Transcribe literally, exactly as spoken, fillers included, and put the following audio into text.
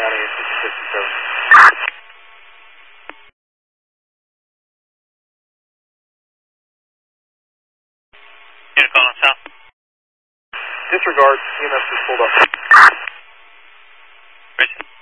County at six fifty-seven. Yeah, calling south. Disregard, E M S is pulled up. Bridge.